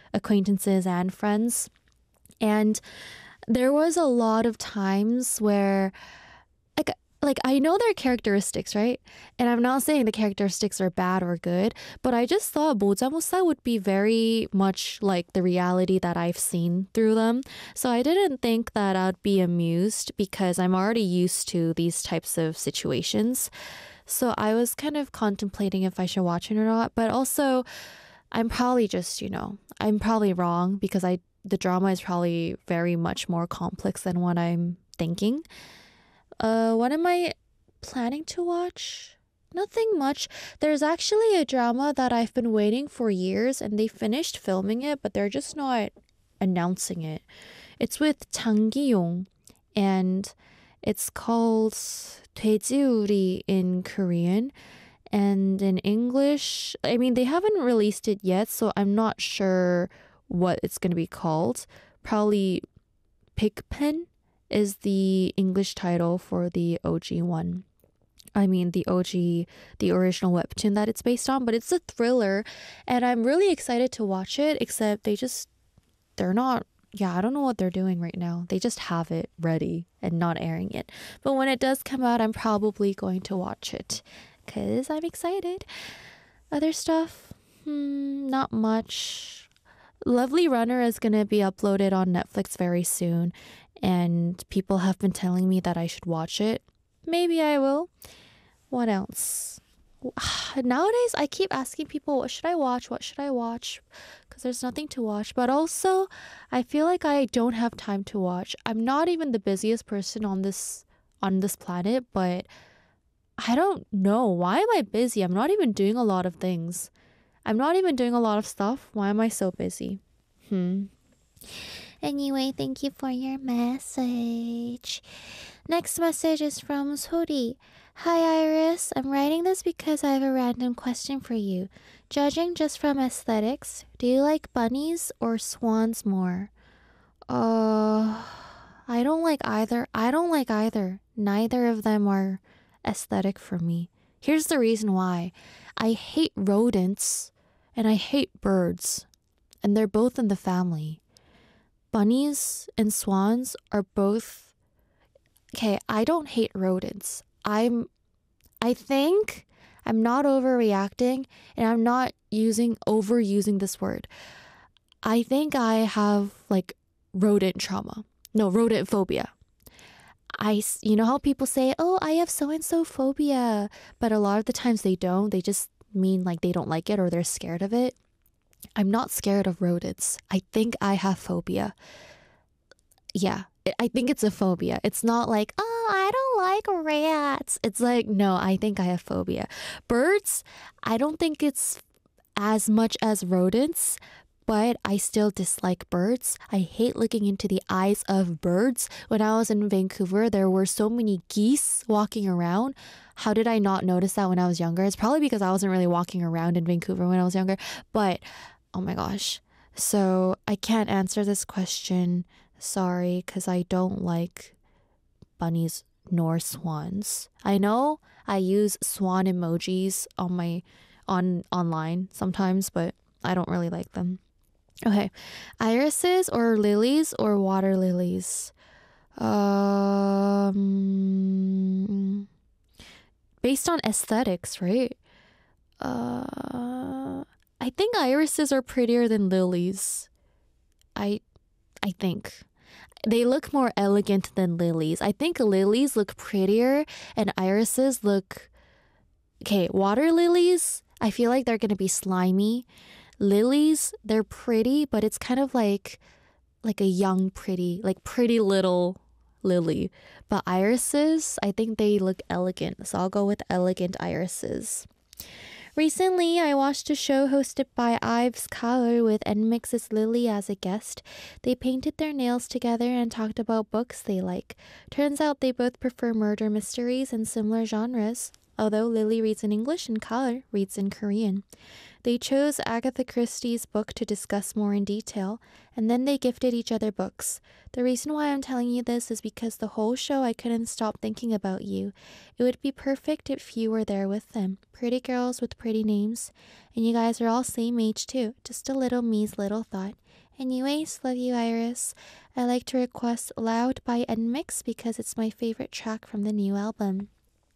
acquaintances and friends. And there was a lot of times where like I know their characteristics, right? And I'm not saying the characteristics are bad or good, but I just thought Mojamusa would be very much like the reality that I've seen through them. So I didn't think that I'd be amused because I'm already used to these types of situations. So I was kind of contemplating if I should watch it or not, but also I'm probably just, I'm probably wrong because the drama is probably very much more complex than what I'm thinking. What am I planning to watch? Nothing much. There's actually a drama that I've been waiting for years and they finished filming it, but they're just not announcing it. It's with Jang Gi-yong and it's called 돼지우리 in Korean. And in English, I mean, they haven't released it yet, so I'm not sure what it's going to be called. Probably Pigpen is the English title for the OG one. I mean, the OG, the original webtoon that it's based on, but it's a thriller, and I'm really excited to watch it, except they're not, yeah, I don't know what they're doing right now. They just have it ready and not airing it. But when it does come out, I'm probably going to watch it because I'm excited. Other stuff, not much. Lovely Runner is going to be uploaded on Netflix very soon, and people have been telling me that I should watch it. Maybe I will. What else? Nowadays, I keep asking people, what should I watch? What should I watch? Because there's nothing to watch. But also, I feel like I don't have time to watch. I'm not even the busiest person on this planet, but I don't know. Why am I busy? I'm not even doing a lot of things. I'm not even doing a lot of stuff. Why am I so busy? Anyway, thank you for your message. Next message is from Sori. Hi Iris, I'm writing this because I have a random question for you. Judging just from aesthetics, do you like bunnies or swans more? I don't like either. Neither of them are aesthetic for me. Here's the reason why. I hate rodents and I hate birds, and they're both in the family. Bunnies and swans are both okay. I don't hate rodents. I think I'm not overreacting and I'm not overusing this word. I think I have like rodent trauma. No, rodent phobia. You know how people say, oh, I have so and so phobia, but a lot of the times they don't. They just mean like they don't like it or they're scared of it. I'm not scared of rodents. I think I have phobia. Yeah, I think it's a phobia. It's not like, oh, I don't like rats. It's like, no, I think I have phobia. Birds, I don't think it's as much as rodents, but I still dislike birds. I hate looking into the eyes of birds. When I was in Vancouver, there were so many geese walking around. How did I not notice that when I was younger? It's probably because I wasn't really walking around in Vancouver when I was younger. But, oh my gosh. So I can't answer this question. Sorry, because I don't like bunnies nor swans. I know I use swan emojis online sometimes, but I don't really like them. Okay, irises or lilies or water lilies? Based on aesthetics, right? I think irises are prettier than lilies. I think. They look more elegant than lilies. I think lilies look prettier and irises look... Okay, water lilies, I feel like they're going to be slimy. Lilies, they're pretty, but it's kind of like a young pretty, like pretty little lily. But irises, I think they look elegant. So I'll go with elegant irises. Recently, I watched a show hosted by Ives Kaur with NMIX's Lily as a guest. They painted their nails together and talked about books they like. Turns out they both prefer murder mysteries and similar genres, although Lily reads in English and Kaur reads in Korean. They chose Agatha Christie's book to discuss more in detail, and then they gifted each other books. The reason why I'm telling you this is because the whole show I couldn't stop thinking about you. It would be perfect if you were there with them. Pretty girls with pretty names. And you guys are all same age too. Just a little me's little thought. Anyways, love you, Iris. I like to request Loud by NMIX because it's my favorite track from the new album.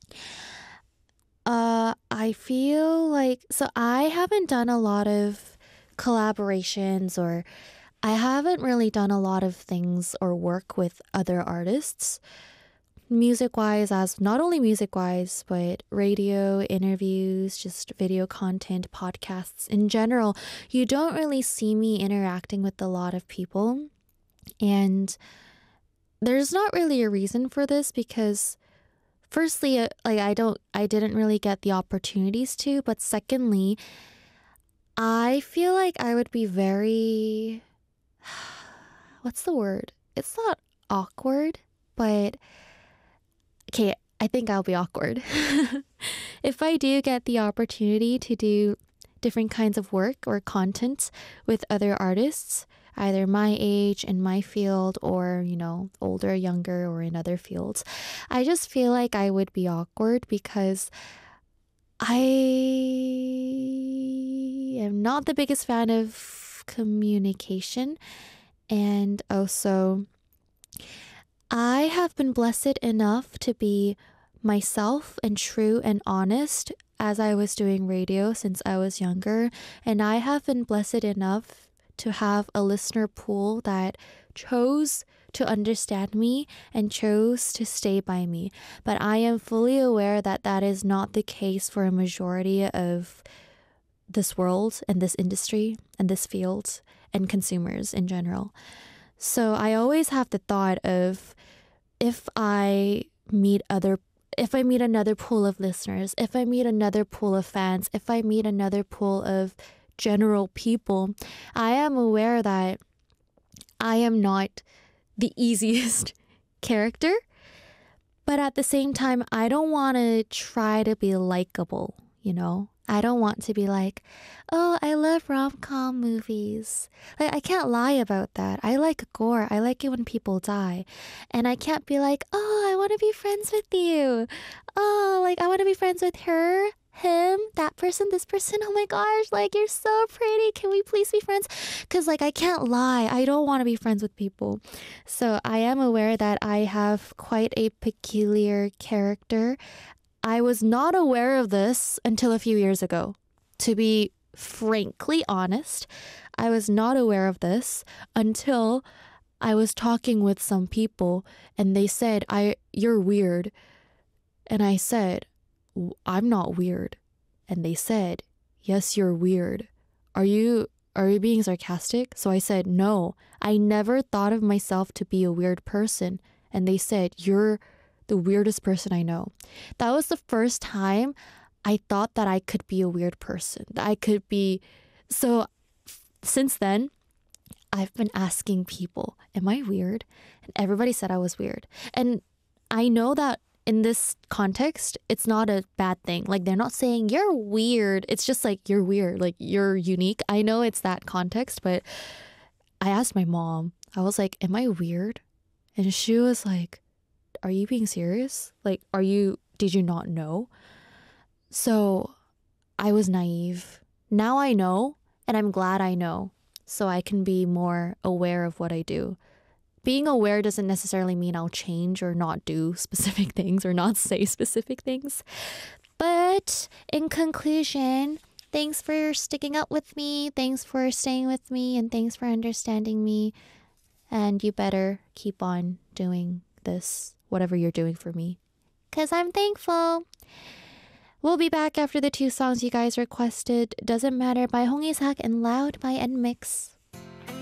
I feel like, so I haven't done a lot of collaborations, or I haven't really done a lot of things or work with other artists, music-wise, as not only music-wise, but radio, interviews, just video content, podcasts in general. You don't really see me interacting with a lot of people, and there's not really a reason for this because firstly, I didn't really get the opportunities to, but secondly, I feel like I would be very, what's the word? It's not awkward, but okay, I think I'll be awkward. If I do get the opportunity to do different kinds of work or content with other artists, either my age in my field or, older, younger, or in other fields, I just feel like I would be awkward because I am not the biggest fan of communication. And also, I have been blessed enough to be myself and true and honest as I was doing radio since I was younger. And I have been blessed enough to have a listener pool that chose to understand me and chose to stay by me. But I am fully aware that that is not the case for a majority of this world and this industry and this field and consumers in general. So I always have the thought of if I meet another pool of listeners, if I meet another pool of fans, if I meet another pool of general people, I am aware that I am not the easiest character, but at the same time, I don't want to try to be likable, I don't want to be like, oh, I love rom-com movies. I can't lie about that. I like gore. I like it when people die. And I can't be like, oh, I want to be friends with you. Oh, I want to be friends with her, him, that person, this person. Oh my gosh, you're so pretty. Can we please be friends? Because I can't lie. I don't want to be friends with people. So I am aware that I have quite a peculiar character. I was not aware of this until a few years ago. To be frankly honest, I was not aware of this until I was talking with some people and they said, you're weird. And I said, I'm not weird. And they said, yes, you're weird. Are you being sarcastic? So I said, no, I never thought of myself to be a weird person. And they said, you're the weirdest person I know. That was the first time I thought that I could be a weird person. So since then, I've been asking people, am I weird? And everybody said I was weird. And I know that in this context, it's not a bad thing. They're not saying you're weird. It's just you're weird. You're unique. I know it's that context, but I asked my mom, I was like, am I weird? And she was like, are you being serious? Did you not know? So I was naive. Now I know, and I'm glad I know, so I can be more aware of what I do. Being aware doesn't necessarily mean I'll change or not do specific things or not say specific things. But in conclusion, thanks for sticking up with me, thanks for staying with me, and thanks for understanding me. And you better keep on doing this, whatever you're doing for me, because I'm thankful. We'll be back after the two songs you guys requested, Doesn't Matter by Hong Isak and Loud by NMIX.